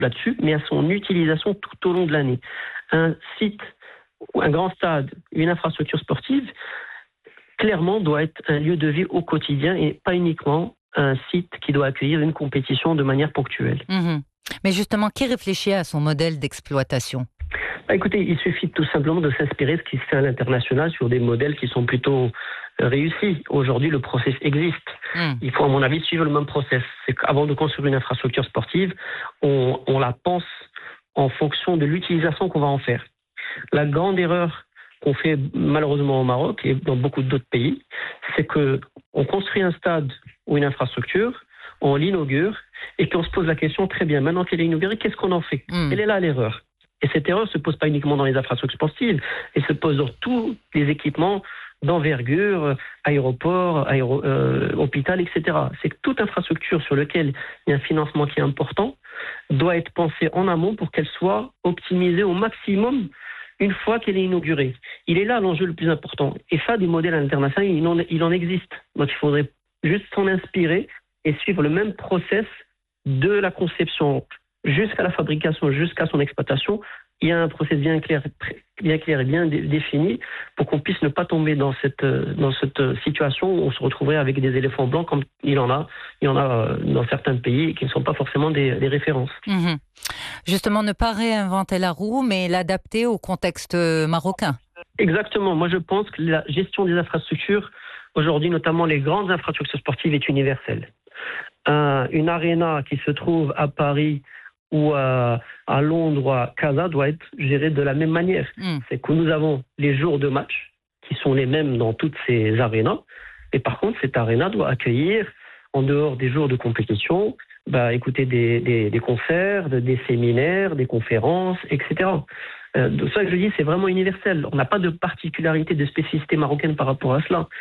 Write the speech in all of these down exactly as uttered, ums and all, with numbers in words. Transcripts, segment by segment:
là-dessus, mais à son utilisation tout au long de l'année. Un site, un grand stade, une infrastructure sportive, clairement doit être un lieu de vie au quotidien et pas uniquement un site qui doit accueillir une compétition de manière ponctuelle. Mmh. Mais justement, qui réfléchit à son modèle d'exploitation ? Bah écoutez, il suffit tout simplement de s'inspirer de ce qui se fait à l'international sur des modèles qui sont plutôt réussis. Aujourd'hui, le process existe. Mm. Il faut, à mon avis, suivre le même process. C'est qu'avant de construire une infrastructure sportive, on, on la pense en fonction de l'utilisation qu'on va en faire. La grande erreur qu'on fait malheureusement au Maroc et dans beaucoup d'autres pays, c'est qu'on construit un stade ou une infrastructure, on l'inaugure et qu'on se pose la question, très bien, maintenant qu'elle est inaugurée, qu'est-ce qu'on en fait ? mm. Elle est là l'erreur. Et cette erreur ne se pose pas uniquement dans les infrastructures sportives, elle se pose dans tous les équipements d'envergure, aéroport, aéro, euh, hôpital, et cetera. C'est que toute infrastructure sur laquelle il y a un financement qui est important doit être pensée en amont pour qu'elle soit optimisée au maximum une fois qu'elle est inaugurée. Il est là l'enjeu le plus important. Et ça, des modèles internationaux, il en, il en existe. Donc il faudrait juste s'en inspirer et suivre le même process de la conception jusqu'à la fabrication, jusqu'à son exploitation. Il y a un process bien clair, bien clair et bien dé- défini pour qu'on puisse ne pas tomber dans cette, dans cette situation où on se retrouverait avec des éléphants blancs comme il en a, il y en a dans certains pays qui ne sont pas forcément des, des références. Mmh. Justement, ne pas réinventer la roue, mais l'adapter au contexte marocain. Exactement. Moi, je pense que la gestion des infrastructures, aujourd'hui, notamment les grandes infrastructures sportives, est universelle. Un, une aréna qui se trouve à Paris ou à, à Londres ou à Casa doit être gérée de la même manière. Mm. C'est que nous avons les jours de match qui sont les mêmes dans toutes ces arénas. Et par contre, cette aréna doit accueillir, en dehors des jours de compétition, bah, écouter des, des, des concerts, des séminaires, des conférences, et cetera. Euh, de ça que je dis, c'est vraiment universel. On n'a pas de particularité, de spécificité marocaine par rapport à cela.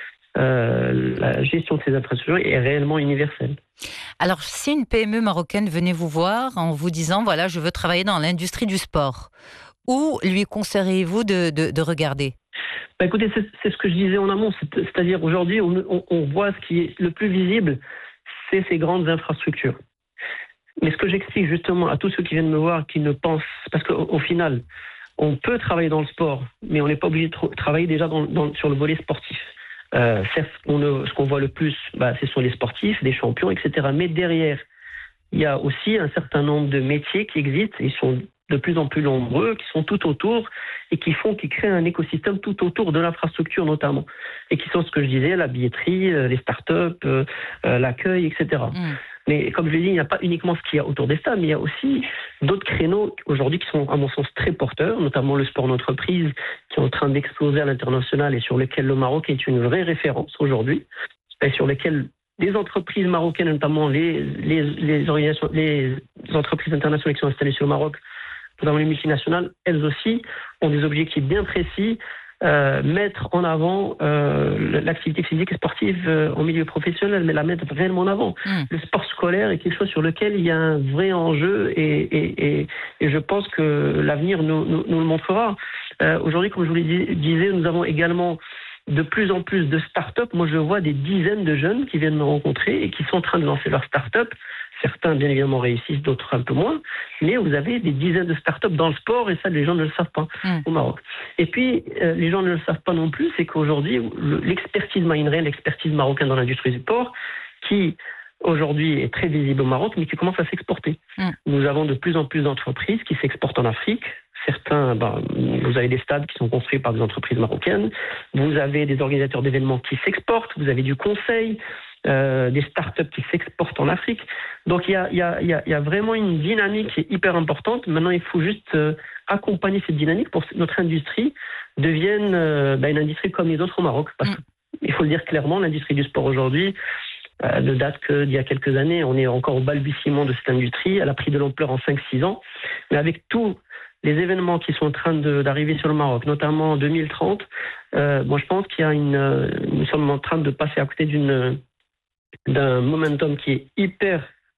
Euh, la gestion de ces infrastructures est réellement universelle. Alors, si une P M E marocaine venait vous voir en vous disant, voilà, je veux travailler dans l'industrie du sport, où lui conseilleriez-vous de, de, de regarder ? Bah écoutez, c'est, c'est ce que je disais en amont, c'est, c'est-à-dire aujourd'hui, on, on, on voit ce qui est le plus visible, c'est ces grandes infrastructures. Mais ce que j'explique justement à tous ceux qui viennent me voir, qui ne pensent, parce qu'au au final, on peut travailler dans le sport, mais on n'est pas obligé de tra- travailler déjà dans, dans, sur le volet sportif. Euh, certes, on a, ce qu'on voit le plus, bah, ce sont les sportifs, des champions, et cetera. Mais derrière, il y a aussi un certain nombre de métiers qui existent, ils sont de plus en plus nombreux, qui sont tout autour et qui font, qui créent un écosystème tout autour de l'infrastructure notamment, et qui sont ce que je disais, la billetterie, les startups, euh, l'accueil, et cetera. Mmh. Mais comme je l'ai dit, il n'y a pas uniquement ce qu'il y a autour des stades, mais il y a aussi d'autres créneaux aujourd'hui qui sont à mon sens très porteurs, notamment le sport d'entreprise qui est en train d'exploser à l'international et sur lequel le Maroc est une vraie référence aujourd'hui, et sur lequel les entreprises marocaines, notamment les, les, les, organisations, les entreprises internationales qui sont installées sur le Maroc, notamment les multinationales, elles aussi ont des objectifs bien précis. Euh, mettre en avant euh, l'activité physique et sportive euh, en milieu professionnel, mais la mettre réellement en avant. Mmh. Le sport scolaire est quelque chose sur lequel il y a un vrai enjeu et, et, et, et je pense que l'avenir nous, nous, nous le montrera. Euh, aujourd'hui, comme je vous le disais, nous avons également de plus en plus de start-up. Moi, je vois des dizaines de jeunes qui viennent me rencontrer et qui sont en train de lancer leur start-up. Certains, bien évidemment, réussissent, d'autres un peu moins. Mais vous avez des dizaines de start-up dans le sport et ça, les gens ne le savent pas mmh. au Maroc. Et puis, euh, les gens ne le savent pas non plus, c'est qu'aujourd'hui, l'expertise minerais, l'expertise marocaine dans l'industrie du sport, qui aujourd'hui est très visible au Maroc, mais qui commence à s'exporter. Mmh. Nous avons de plus en plus d'entreprises qui s'exportent en Afrique. Certains, ben, vous avez des stades qui sont construits par des entreprises marocaines. Vous avez des organisateurs d'événements qui s'exportent. Vous avez du conseil. Euh, des startups qui s'exportent en Afrique. Donc il y a, y, a, y, a, y a vraiment une dynamique qui est hyper importante. Maintenant, il faut juste euh, accompagner cette dynamique pour que notre industrie devienne euh, bah, une industrie comme les autres au Maroc. Parce qu'il faut le dire clairement, l'industrie du sport aujourd'hui euh, ne date que d'il y a quelques années. On est encore au balbutiement de cette industrie. Elle a pris de l'ampleur en cinq six ans. Mais avec tout les événements qui sont en train de, d'arriver sur le Maroc, notamment en deux mille trente, euh, moi je pense qu'il y a une, nous sommes en train de passer à côté d'une d'un momentum qui est hyper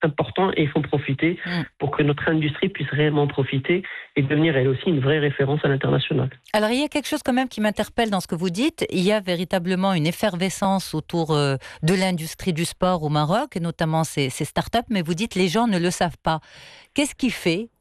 important et il faut profiter mmh. pour que notre industrie puisse réellement profiter et devenir elle aussi une vraie référence à l'international. Alors il y a quelque chose quand même qui m'interpelle dans ce que vous dites. Il y a véritablement une effervescence autour euh, de l'industrie du sport au Maroc, et notamment ces, ces startups, mais vous dites les gens ne le savent pas. Qu'est-ce qui fait